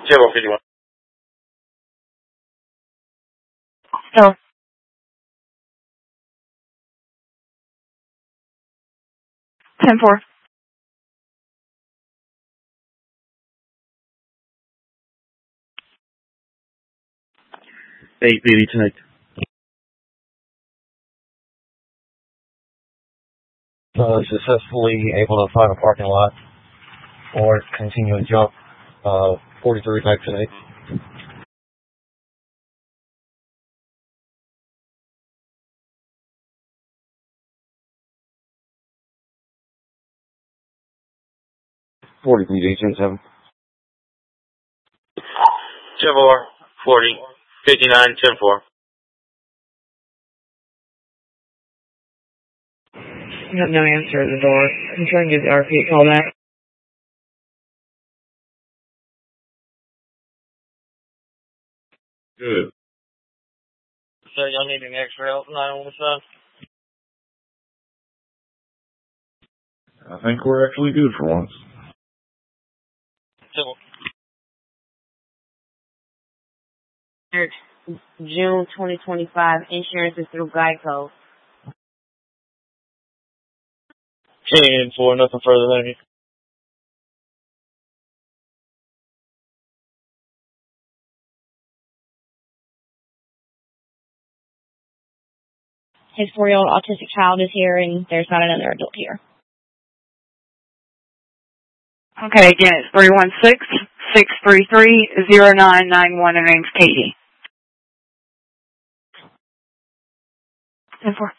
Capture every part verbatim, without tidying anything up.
Chevrolet fifty-one. No. ten four. eight fifty tonight. Uh, successfully able to find a parking lot or continue a jump. Uh, forty-three back tonight. forty-three, eighteen, seven. Chevrolet forty, fifty-nine, ten four. No, no answer at the door. I'm trying to get the R P call back. Good. So y'all need an X-ray tonight on the sun? I think we're actually good for once. June twenty twenty-five. Insurance is through Geico. ten four, nothing further than you. His four-year-old autistic child is here, and there's not another adult here. Okay, again, it's three one six, six three three, zero nine nine one, and name's Katie. ten four.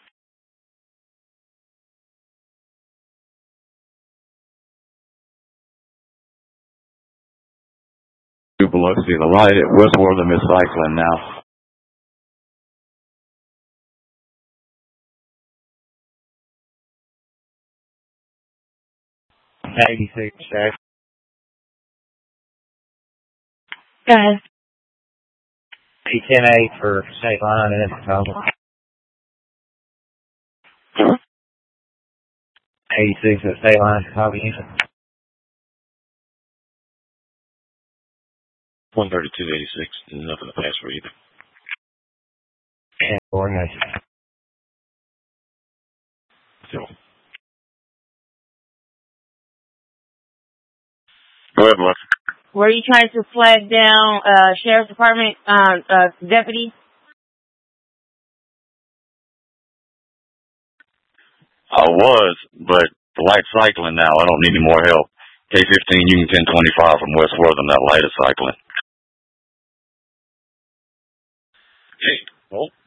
Biloxi, the light at West Wortham is cycling now. eighty-six, Jack. Go ahead. P ten eight for State Line and Pensacola. eighty-six at State Line, Chicago. one thirty-two, eighty-six. Nothing to pass for either. And coordination. So. Go ahead, Mark. Were you trying to flag down uh, Sheriff's Department uh, uh, deputy? I was, but the light's cycling now. I don't need any more help. K fifteen, Union ten twenty-five from West Wortham. That light is cycling. Okay. Well.